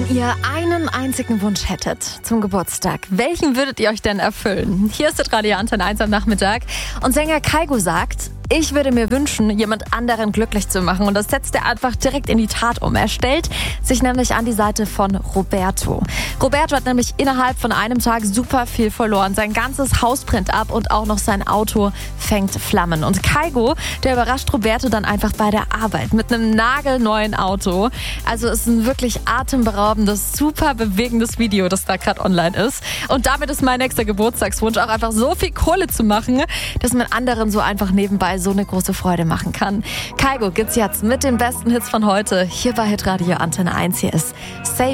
Wenn ihr einen einzigen Wunsch hättet zum Geburtstag, welchen würdet ihr euch denn erfüllen? Hier ist das Radio Antenne 1 am Nachmittag und Sänger Kygo sagt: Ich würde mir wünschen, jemand anderen glücklich zu machen. Und das setzt er einfach direkt in die Tat um. Er stellt sich nämlich an die Seite von Roberto. Roberto hat nämlich innerhalb von einem Tag super viel verloren. Sein ganzes Haus brennt ab und auch noch sein Auto fängt Flammen. Und Kygo, der überrascht Roberto dann einfach bei der Arbeit mit einem nagelneuen Auto. Also es ist ein wirklich atemberaubendes, super bewegendes Video, das da gerade online ist. Und damit ist mein nächster Geburtstagswunsch auch einfach so viel Kohle zu machen, dass man anderen so einfach nebenbei so eine große Freude machen kann. Kygo gibt's jetzt mit den besten Hits von heute hier bei Hitradio Antenne 1. Hier ist Save